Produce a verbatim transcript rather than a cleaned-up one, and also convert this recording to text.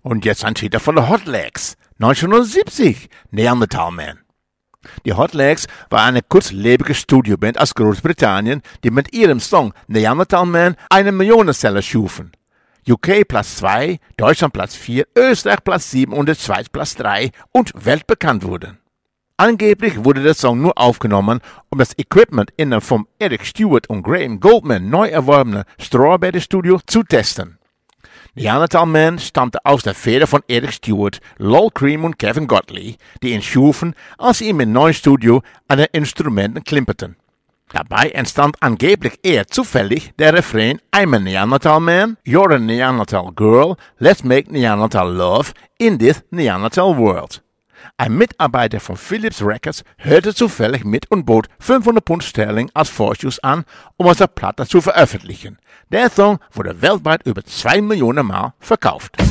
Und jetzt ein Titel von den Hot Legs, neunzehnhundertsiebzig, Neanderthal Man. Die Hot Legs war eine kurzlebige Studioband aus Großbritannien, die mit ihrem Song Neanderthal Man eine Millionenseller schufen. U K Platz zwei, Deutschland Platz vier, Österreich Platz sieben und die Schweiz Platz drei und weltbekannt wurden. Angeblich wurde der Song nur aufgenommen, um das Equipment in dem vom Eric Stewart und Graham Goldman neu erworbenen Strawberry Studio zu testen. Neanderthal Man stammte aus der Feder von Eric Stewart, Lol Creme und Kevin Godley, die ihn schufen, als sie im neuen Studio an den Instrumenten klimperten. Dabei entstand angeblich eher zufällig der Refrain I'm a Neanderthal Man, you're a Neanderthal Girl, let's make Neanderthal Love in this Neanderthal World. Ein Mitarbeiter von Philips Records hörte zufällig mit und bot fünfhundert Pfund Sterling als Vorschuss an, um aus der Platte zu veröffentlichen. Der Song wurde weltweit über zwei Millionen Mal verkauft.